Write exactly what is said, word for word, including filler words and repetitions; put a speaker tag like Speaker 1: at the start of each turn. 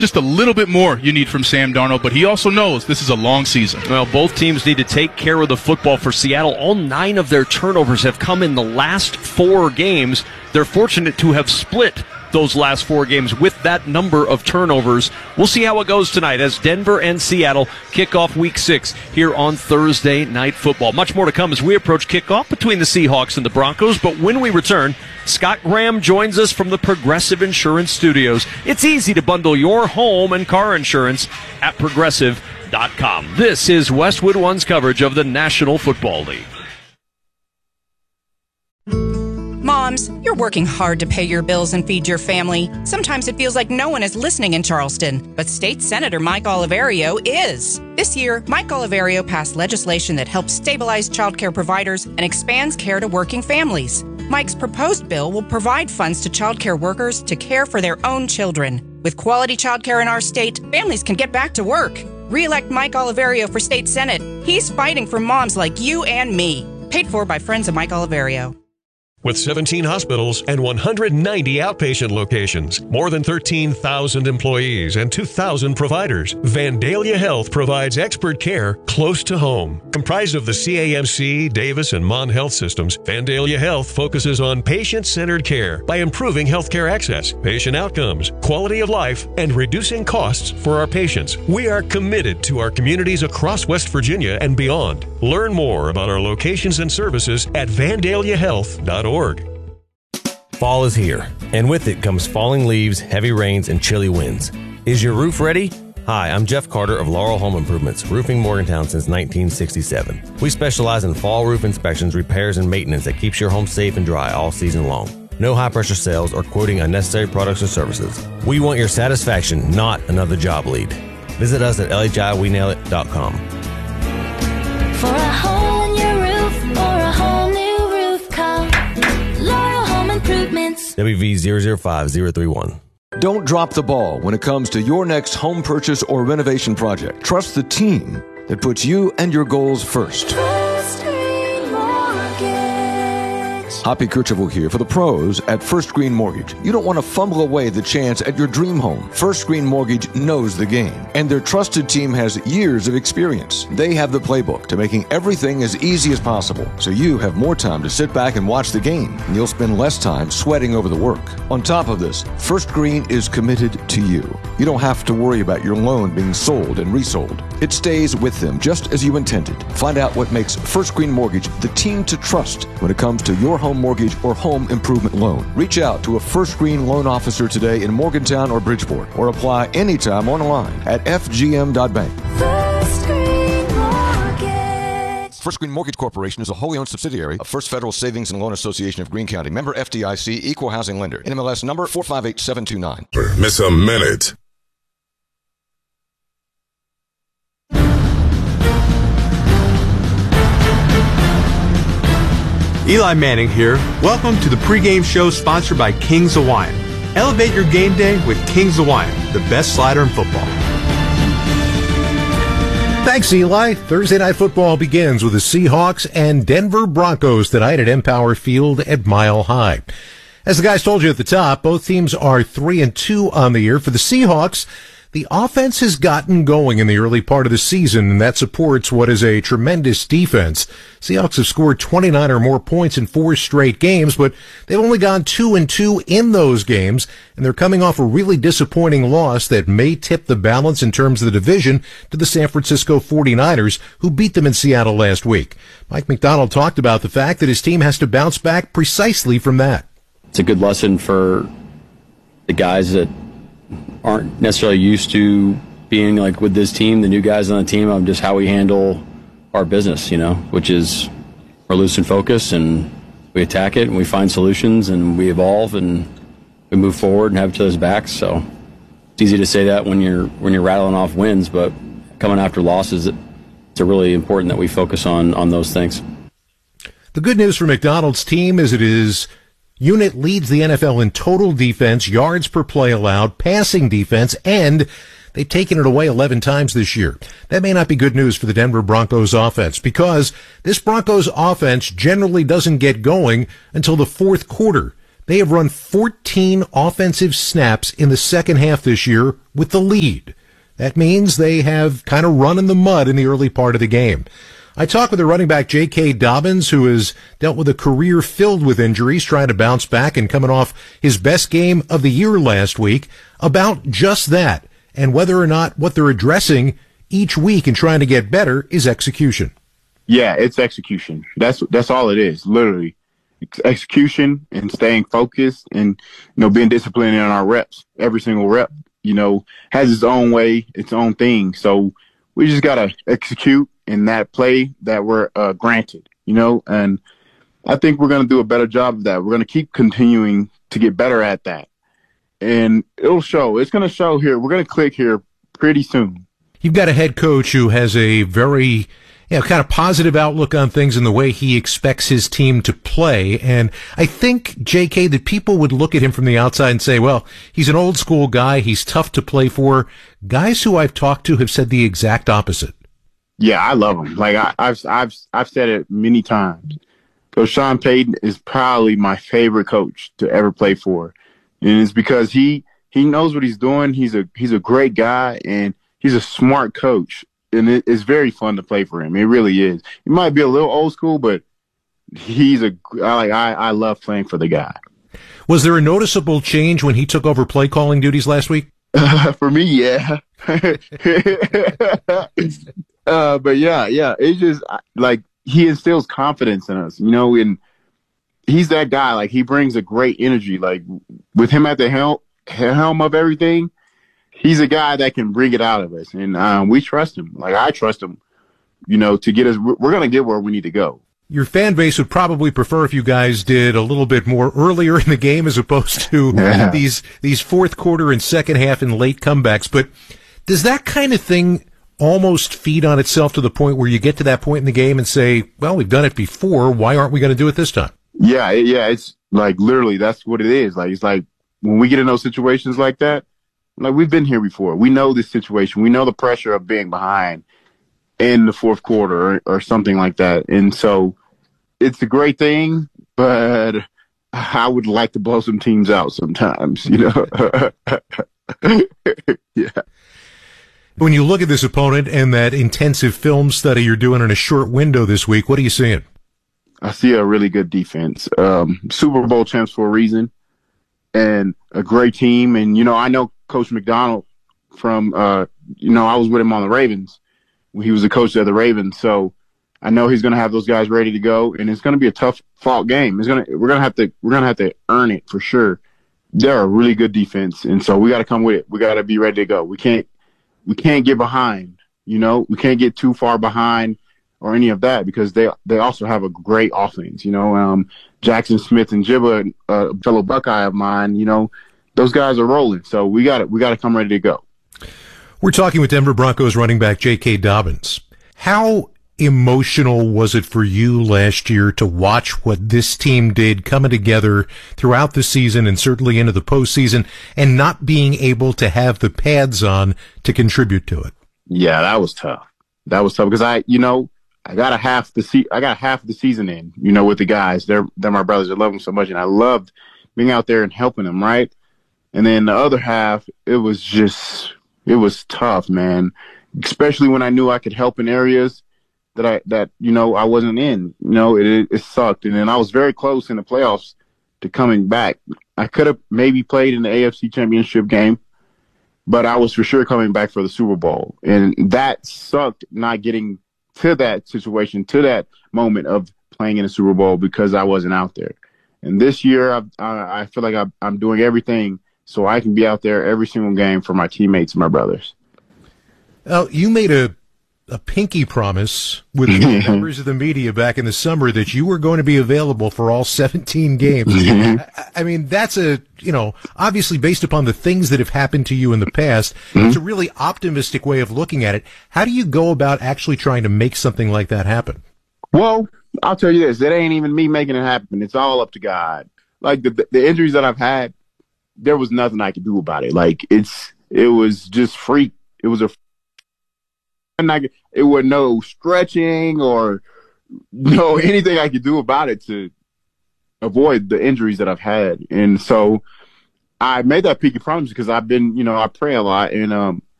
Speaker 1: Just a little bit more you need from Sam Darnold, but he also knows this is a long season.
Speaker 2: Well, both teams need to take care of the football. For Seattle, all nine of their turnovers have come in the last four games. They're fortunate to have split those last four games with that number of turnovers. We'll see how it goes tonight as Denver and Seattle kick off week six here on Thursday Night Football. Much more to come as we approach kickoff between the Seahawks and the Broncos. But when we return, Scott Graham joins us from the Progressive Insurance Studios. It's easy to bundle your home and car insurance at progressive dot com. This is Westwood One's coverage of the National Football League.
Speaker 3: Moms, you're working hard to pay your bills and feed your family. Sometimes it feels like no one is listening in Charleston, but State Senator Mike Oliverio is. This year, Mike Oliverio passed legislation that helps stabilize child care providers and expands care to working families. Mike's proposed bill will provide funds to child care workers to care for their own children. With quality child care in our state, families can get back to work. Re-elect Mike Oliverio for State Senate. He's fighting for moms like you and me. Paid for by friends of Mike Oliverio.
Speaker 4: With seventeen hospitals and one hundred ninety outpatient locations, more than thirteen thousand employees, and two thousand providers, Vandalia Health provides expert care close to home. Comprised of the C A M C, Davis, and Mon Health systems, Vandalia Health focuses on patient-centered care by improving healthcare access, patient outcomes, quality of life, and reducing costs for our patients. We are committed to our communities across West Virginia and beyond. Learn more about our locations and services at vandalia health dot org.
Speaker 5: Fall is here, and with it comes falling leaves, heavy rains, and chilly winds. Is your roof ready? Hi, I'm Jeff Carter of Laurel Home Improvements, roofing Morgantown since nineteen sixty-seven. We specialize in fall roof inspections, repairs, and maintenance that keeps your home safe and dry all season long. No high-pressure sales or quoting unnecessary products or services. We want your satisfaction, not another job lead. Visit us at L H I we nail it dot com.
Speaker 6: For a hole in your roof or a whole new roof, call Laurel Home Improvements.
Speaker 5: W V zero zero five zero three one.
Speaker 7: Don't drop the ball when it comes to your next home purchase or renovation project. Trust the team that puts you and your goals first.
Speaker 6: First Green Mortgage.
Speaker 7: Hoppy Kercheval here for the pros at First Green Mortgage. You don't want to fumble away the chance at your dream home. First Green Mortgage knows the game, and their trusted team has years of experience. They have the playbook to making everything as easy as possible, so you have more time to sit back and watch the game, and you'll spend less time sweating over the work. On top of this, First Green is committed to you. You don't have to worry about your loan being sold and resold. It stays with them just as you intended. Find out what makes First Green Mortgage the team to trust when it comes to your home mortgage or home improvement loan. Reach out to a First Green loan officer today in Morgantown or Bridgeport, or apply anytime online at f g m dot bank.
Speaker 6: First Green Mortgage.
Speaker 7: First Green Mortgage Corporation is a wholly owned subsidiary of First Federal Savings and Loan Association of Greene County. Member F D I C, Equal Housing Lender. N M L S number four five eight seven two nine.
Speaker 8: Miss a minute.
Speaker 9: Eli Manning here. Welcome to the pregame show sponsored by King's Hawaiian. Elevate your game day with King's Hawaiian, the best slider in football.
Speaker 10: Thanks, Eli. Thursday Night Football begins with the Seahawks and Denver Broncos tonight at Empower Field at Mile High. As the guys told you at the top, both teams are three and two on the year. For the Seahawks, the offense has gotten going in the early part of the season, and that supports what is a tremendous defense. Seahawks have scored twenty-nine or more points in four straight games, but they've only gone two and two in those games, and they're coming off a really disappointing loss that may tip the balance in terms of the division to the San Francisco forty-niners, who beat them in Seattle last week. Mike Macdonald talked about the fact that his team has to bounce back precisely from that.
Speaker 11: It's a good lesson for the guys that aren't necessarily used to being like with this team, the new guys on the team, of just how we handle our business, you know, which is we're loose and focused and we attack it and we find solutions and we evolve and we move forward and have each other's backs. So it's easy to say that when you're when you're rattling off wins, but coming after losses, it's really important that we focus on on those things.
Speaker 10: The good news for McDonald's team is it is unit leads the N F L in total defense, yards per play allowed, passing defense, and they've taken it away eleven times this year. That may not be good news for the Denver Broncos offense, because this Broncos offense generally doesn't get going until the fourth quarter. They have run fourteen offensive snaps in the second half this year with the lead. That means they have kind of run in the mud in the early part of the game. I talked with the running back J K. Dobbins, who has dealt with a career filled with injuries, trying to bounce back and coming off his best game of the year last week, about just that and whether or not what they're addressing each week and trying to get better is execution.
Speaker 8: Yeah, it's execution. That's that's all it is, literally. It's execution and staying focused and, you know, being disciplined in our reps. Every single rep, you know, has its own way, its own thing. So we just got to execute in that play that we're uh, granted, you know, and I think we're going to do a better job of that. We're going to keep continuing to get better at that. And it'll show. It's going to show here. We're going to click here pretty soon.
Speaker 10: You've got a head coach who has a very, you know, kind of positive outlook on things and the way he expects his team to play. And I think, J K, that people would look at him from the outside and say, well, he's an old school guy. He's tough to play for. Guys who I've talked to have said the exact opposite.
Speaker 8: Yeah, I love him. Like I, I've, I've, I've said it many times. Coach Sean Payton is probably my favorite coach to ever play for. And it's because he, he knows what he's doing. He's a, he's a great guy and he's a smart coach. And it, it's very fun to play for him. It really is. He might be a little old school, but he's a, I like, I, I love playing for the guy.
Speaker 10: Was there a noticeable change when he took over play calling duties last week?
Speaker 8: Uh, for me, yeah. uh, but yeah, yeah, it's just like he instills confidence in us, you know, and he's that guy. Like he brings a great energy. Like with him at the helm, helm of everything, he's a guy that can bring it out of us, and um, we trust him. Like I trust him, you know, to get us. We're gonna get where we need to go. Your
Speaker 10: fan base would probably prefer if you guys did a little bit more earlier in the game as opposed to yeah. these these fourth quarter and second half and late comebacks. But does that kind of thing almost feed on itself to the point where you get to that point in the game and say, well, we've done it before. Why aren't we going to do it this time?
Speaker 8: Yeah, yeah. It's like literally that's what it is. Like it's like when we get in those situations like that, like we've been here before. We know this situation. We know the pressure of being behind in the fourth quarter or, or something like that. And so it's a great thing, but I would like to blow some teams out sometimes, you know? Yeah.
Speaker 10: When you look at this opponent and that intensive film study you're doing in a short window this week, what are you seeing?
Speaker 8: I see a really good defense. Um, Super Bowl champs for a reason and a great team. And, you know, I know Coach McDonald from, uh, you know, I was with him on the Ravens when he was the coach of the Ravens. So I know he's going to have those guys ready to go, and it's going to be a tough fought game. It's going to, we're going to have to, we're going to have to earn it for sure. They're a really good defense. And so we got to come with it. We got to be ready to go. We can't, we can't get behind, you know, we can't get too far behind or any of that because they, they also have a great offense, you know, um, Jackson Smith and Jibba, a fellow Buckeye of mine, you know, those guys are rolling. So we got it. We got to come ready to go.
Speaker 10: We're talking with Denver Broncos running back J K. Dobbins. How emotional was it for you last year to watch what this team did coming together throughout the season and certainly into the postseason and not being able to have the pads on to contribute to it?
Speaker 8: Yeah, that was tough. That was tough because I, you know, I got a half the se- I got half the season in, you know, with the guys. They're they're my brothers. I love them so much, and I loved being out there and helping them, right? And then the other half, it was just it was tough, man. Especially when I knew I could help in areas that I, that, you know, I wasn't in, you know, it, it sucked. And then I was very close in the playoffs to coming back. I could have maybe played in the A F C Championship game, but I was for sure coming back for the Super Bowl. And that sucked not getting to that situation, to that moment of playing in a Super Bowl because I wasn't out there. And this year, I, I, I feel like I, I'm doing everything so I can be out there every single game for my teammates and my brothers.
Speaker 10: Well, you made a a pinky promise with members of the media back in the summer that you were going to be available for all seventeen games. I, I mean, that's a, you know, obviously based upon the things that have happened to you in the past, mm-hmm. It's a really optimistic way of looking at it. How do you go about actually trying to make something like that happen?
Speaker 8: Well, I'll tell you this. It ain't even me making it happen. It's all up to God. Like the, the injuries that I've had, there was nothing I could do about it. Like it's, it was just freak. It was a I, it was no stretching or no anything I could do about it to avoid the injuries that I've had. And so I made that pinky promise because I've been, you know, I pray a lot, and um,